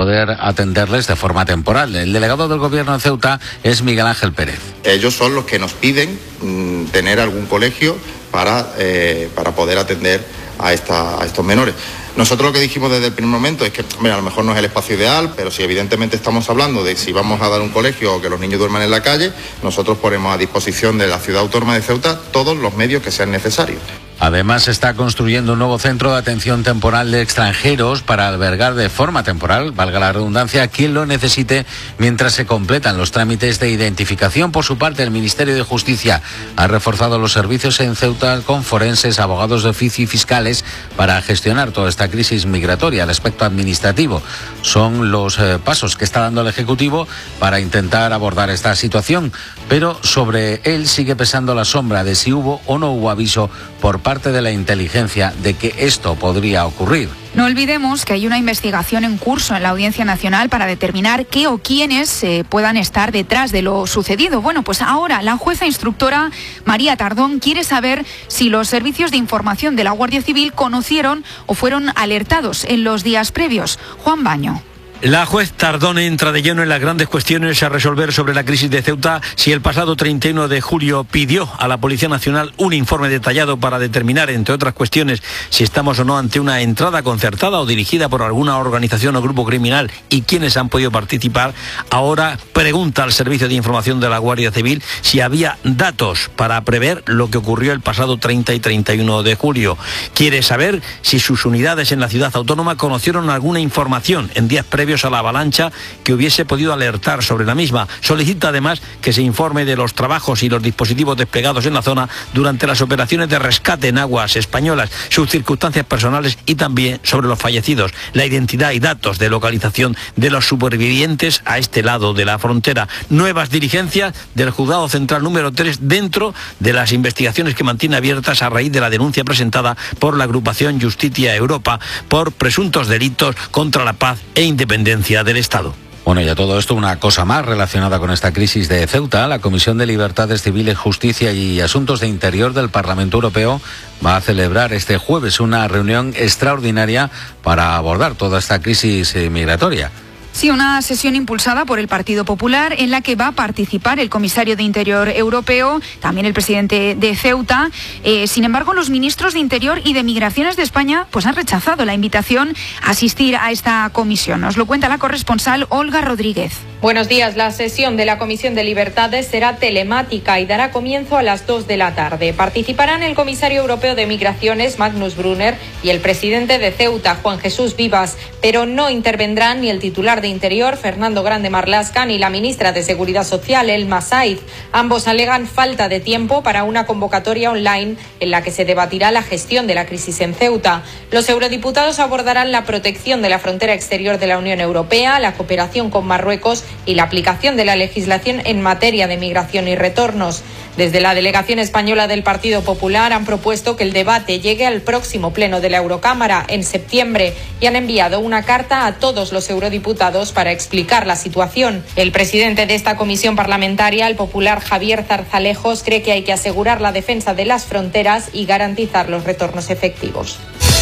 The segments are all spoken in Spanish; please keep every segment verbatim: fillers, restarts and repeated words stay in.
poder atenderles de forma temporal. El delegado del Gobierno en Ceuta es Miguel Ángel Pérez. Ellos son los que nos piden mmm, tener algún colegio para, eh, para poder atender a, esta, a estos menores. Nosotros lo que dijimos desde el primer momento es que, mira, a lo mejor no es el espacio ideal, pero si evidentemente estamos hablando de si vamos a dar un colegio o que los niños duerman en la calle, nosotros ponemos a disposición de la Ciudad Autónoma de Ceuta todos los medios que sean necesarios. Además, se está construyendo un nuevo centro de atención temporal de extranjeros para albergar de forma temporal, valga la redundancia, a quien lo necesite mientras se completan los trámites de identificación. Por su parte, el Ministerio de Justicia ha reforzado los servicios en Ceuta con forenses, abogados de oficio y fiscales para gestionar toda esta crisis migratoria. El aspecto administrativo son los eh, pasos que está dando el Ejecutivo para intentar abordar esta situación, pero sobre él sigue pesando la sombra de si hubo o no hubo aviso por parte de la inteligencia de que esto podría ocurrir. No olvidemos que hay una investigación en curso en la Audiencia Nacional para determinar qué o quiénes eh, puedan estar detrás de lo sucedido. Bueno, pues ahora la jueza instructora María Tardón quiere saber si los servicios de información de la Guardia Civil conocieron o fueron alertados en los días previos. Juan Baño. La juez Tardón entra de lleno en las grandes cuestiones a resolver sobre la crisis de Ceuta, si el pasado treinta y uno de julio pidió a la Policía Nacional un informe detallado para determinar, entre otras cuestiones, si estamos o no ante una entrada concertada o dirigida por alguna organización o grupo criminal y quiénes han podido participar. Ahora pregunta al Servicio de Información de la Guardia Civil si había datos para prever lo que ocurrió el pasado treinta y treinta y uno de julio. Quiere saber si sus unidades en la ciudad autónoma conocieron alguna información en días previos a la avalancha que hubiese podido alertar sobre la misma. Solicita además que se informe de los trabajos y los dispositivos desplegados en la zona durante las operaciones de rescate en aguas españolas, sus circunstancias personales y también sobre los fallecidos, la identidad y datos de localización de los supervivientes a este lado de la frontera. Nuevas diligencias del Juzgado Central número tres dentro de las investigaciones que mantiene abiertas a raíz de la denuncia presentada por la agrupación Justitia Europa por presuntos delitos contra la paz e independencia del Estado. Bueno, y a todo esto una cosa más relacionada con esta crisis de Ceuta. La Comisión de Libertades Civiles, Justicia y Asuntos de Interior del Parlamento Europeo va a celebrar este jueves una reunión extraordinaria para abordar toda esta crisis migratoria. Sí, una sesión impulsada por el Partido Popular en la que va a participar el comisario de Interior europeo, también el presidente de Ceuta. Eh, sin embargo, los ministros de Interior y de Migraciones de España pues han rechazado la invitación a asistir a esta comisión. Nos lo cuenta la corresponsal Olga Rodríguez. Buenos días. La sesión de la Comisión de Libertades será telemática y dará comienzo a las dos de la tarde. Participarán el comisario europeo de Migraciones, Magnus Brunner, y el presidente de Ceuta, Juan Jesús Vivas, pero no intervendrán ni el titular de Interior, Fernando Grande Marlaska, ni la ministra de Seguridad Social, Elma Said. Ambos alegan falta de tiempo para una convocatoria online en la que se debatirá la gestión de la crisis en Ceuta. Los eurodiputados abordarán la protección de la frontera exterior de la Unión Europea, la cooperación con Marruecos y la aplicación de la legislación en materia de migración y retornos. Desde la delegación española del Partido Popular han propuesto que el debate llegue al próximo pleno de la Eurocámara en septiembre y han enviado una carta a todos los eurodiputados para explicar la situación. El presidente de esta comisión parlamentaria, el popular Javier Zarzalejos, cree que hay que asegurar la defensa de las fronteras y garantizar los retornos efectivos.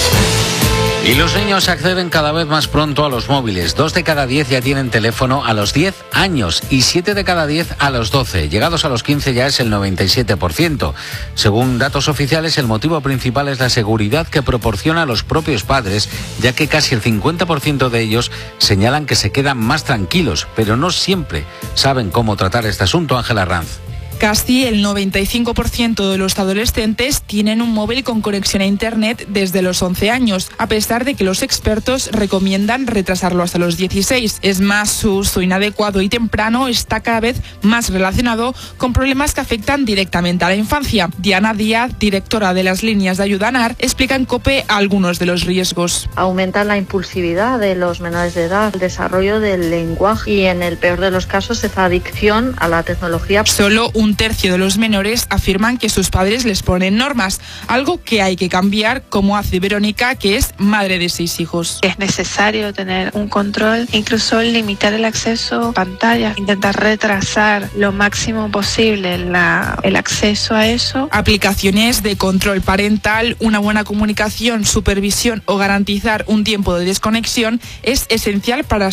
Y los niños acceden cada vez más pronto a los móviles. Dos de cada diez ya tienen teléfono a los diez años y siete de cada diez a los doce. Llegados a los quince ya es el noventa y siete por ciento. Según datos oficiales, el motivo principal es la seguridad que proporciona a los propios padres, ya que casi el cincuenta por ciento de ellos señalan que se quedan más tranquilos, pero no siempre saben cómo tratar este asunto. Ángela Ranz. Casi el noventa y cinco por ciento de los adolescentes tienen un móvil con conexión a Internet desde los once años, a pesar de que los expertos recomiendan retrasarlo hasta los dieciséis. Es más, su uso inadecuado y temprano está cada vez más relacionado con problemas que afectan directamente a la infancia. Diana Díaz, directora de las líneas de ayuda ANAR, explica en COPE algunos de los riesgos. Aumentan la impulsividad de los menores de edad, el desarrollo del lenguaje y, en el peor de los casos, esa adicción a la tecnología. Solo un Un tercio de los menores afirman que sus padres les ponen normas, algo que hay que cambiar, como hace Verónica, que es madre de seis hijos. Es necesario tener un control, incluso limitar el acceso a pantallas, intentar retrasar lo máximo posible la, el acceso a eso. Aplicaciones de control parental, una buena comunicación, supervisión o garantizar un tiempo de desconexión es esencial para